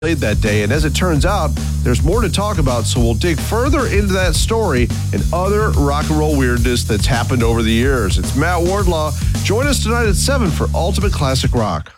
played that day. And as it turns out, there's more to talk about, so we'll dig further into that story and other rock and roll weirdness that's happened over the years. It's Matt Wardlaw. Join us tonight at 7 for Ultimate Classic Rock.